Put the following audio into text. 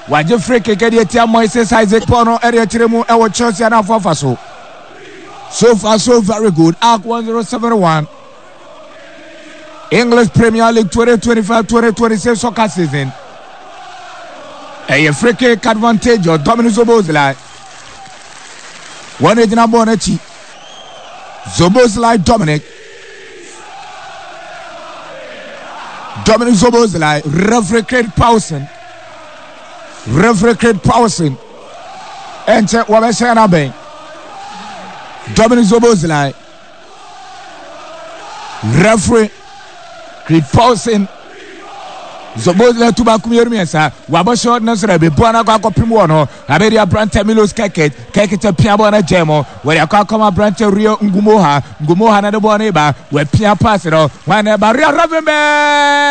waje free kick de tia Moises Isaac Pono area chiremu e wo Chelsea na afafa so far so very good. Arc 1071 English Premier League 2025-2026 soccer season. A free kick advantage of Dominic Szoboszlai. One is na Bonachi. Szoboszlai Dominic Szoboszlai. Referee Craig Powson. Enter Wabeshana Bay. Dominic Szoboszlai. Referee Craig Powson. Szoboszlai tuba kumiyermiesa. Wabosho nasra be bwana kwa kopimo no. Aberia Brante Milos Keket te pia bwana jemo. Where akakoma Brante Rio Ngumoha na de bwana ba. We pia pass no. Wana ba Rio Ravembe.